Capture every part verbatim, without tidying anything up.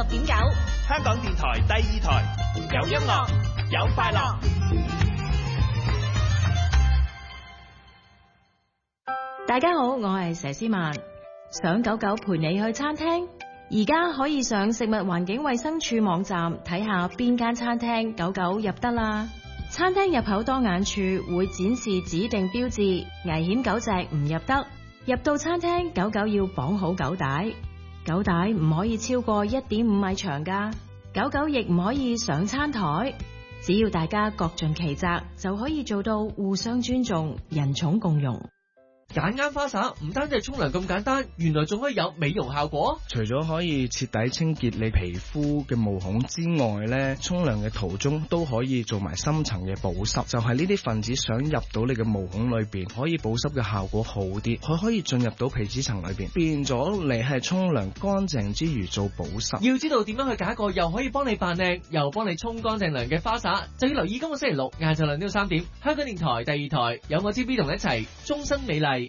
十點九， 香港電台第二台，有音樂，有快樂。 大家好，我係佘詩曼。想狗狗陪你去餐廳，而家可以上食物環境衛生署網站睇下邊間餐廳狗狗入得啦。餐廳入口當眼處會展示指定標誌，危險狗隻唔入得。入到餐廳，狗狗要綁好狗帶，狗帶唔可以超過一點五米長㗎。狗狗亦唔可以上餐台。只要大家各盡其責，就可以做到互相尊重、人寵共融。 揀啱花灑唔單止係沖涼咁簡單，原來仲可以有美容效果。 除咗可以徹底清潔你皮膚嘅毛孔之外咧，沖涼嘅途中都可以做埋深層嘅保濕，就係呢啲分子想入到你嘅毛孔裏邊，可以保濕嘅效果好啲，佢可以進入到皮脂層裏邊，變咗你係沖涼乾淨之餘做保濕。 要知道點樣去揀一個又可以幫你扮靚，又幫你沖乾淨涼嘅花灑，就要留意今個星期六晏晝兩點到三點，香港電台第二台有我 G B 同你一齊終身美麗。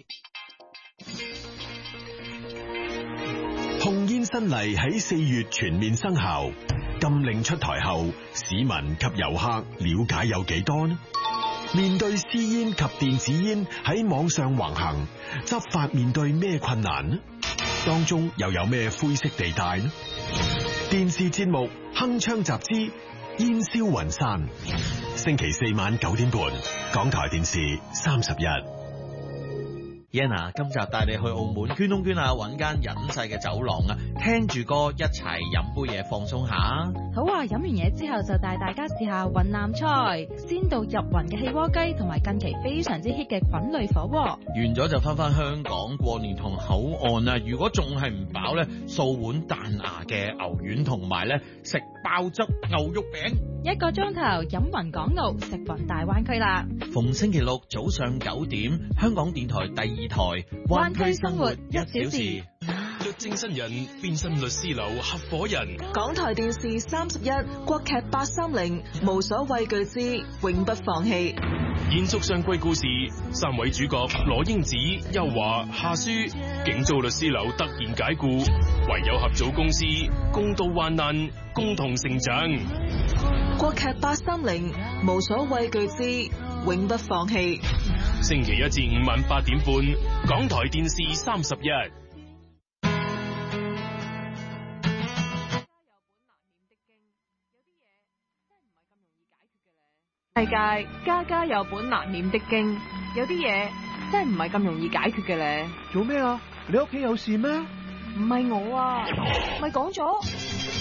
控煙新例喺四月全面生效，禁令出台後，市民及遊客了解有幾多呢？面對私煙及電子煙喺網上橫行，執法面對咩困難呢？當中又有咩灰色地帶呢？電視節目鏗鏘集資，煙消雲散。星期四晚九點半，港台電視三十一。 Yana 今集帶你去澳門捐窿捐下，揾間隱世嘅走廊啊，聽住歌一齊飲杯嘢放鬆下。 好啊，飲完嘢之後就帶大家試下雲南菜，鮮度入雲嘅氣鍋雞，同埋近期非常之 hit 嘅菌類火鍋。 完咗就翻返香港過蓮塘口岸啊！如果仲係唔飽咧，掃碗彈牙嘅牛丸，同埋咧食爆汁牛肉餅。 一個鐘頭飲雲港澳，食雲大灣區啦！ 逢星期六早上九點，香港電台第二台灣區生活一小時。 律政新人變身律師樓合夥人。 港台電視三十一國劇八三零，無所畏懼之永不放棄。 延續上季故事，三位主角羅英子、邱華、夏舒，竟遭律師樓突然解雇，唯有合組公司，共度患難，共同成長。 國劇八三零，無所畏懼之永不放棄。 星期一至五晚八點半，港台電視三十一。 世界家家有本難念的經，有啲嘢真係唔係咁容易解決嘅咧。 做咩啊？你屋企有事咩？ 唔係我啊，咪講咗。